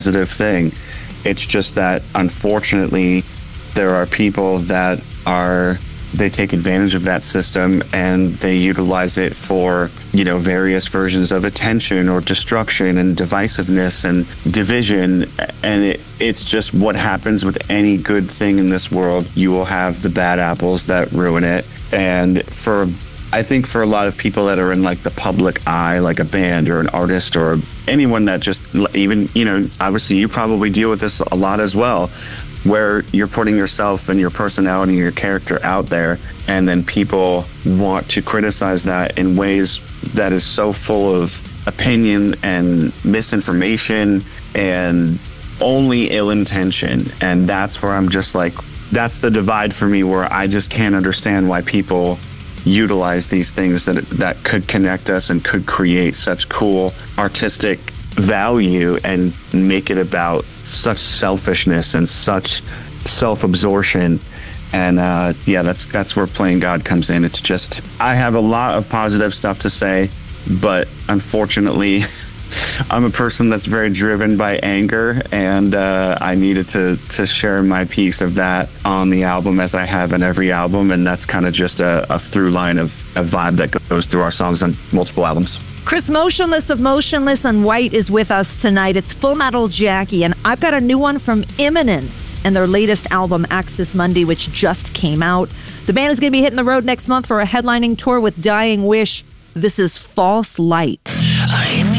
positive thing. It's just that, unfortunately, there are people that they take advantage of that system and they utilize it for, various versions of attention or destruction and divisiveness and division. And it's just what happens with any good thing in this world. You will have the bad apples that ruin it. And I think for a lot of people that are in like the public eye, like a band or an artist or anyone that just even, obviously you probably deal with this a lot as well, where you're putting yourself and your personality and your character out there, and then people want to criticize that in ways that is so full of opinion and misinformation and only ill intention. And that's where I'm just like, that's the divide for me, where I just can't understand why people utilize these things that could connect us and could create such cool artistic value and make it about such selfishness and such self-absorption. And that's where Playing God comes in. It's just, I have a lot of positive stuff to say, but unfortunately I'm a person that's very driven by anger, and I needed to share my piece of that on the album, as I have in every album. And that's kind of just a through line of a vibe that goes through our songs on multiple albums. Chris Motionless of Motionless and White is with us tonight. It's Full Metal Jackie, and I've got a new one from Imminence and their latest album, Axis Mundi, which just came out. The band is going to be hitting the road next month for a headlining tour with Dying Wish. This is False Light.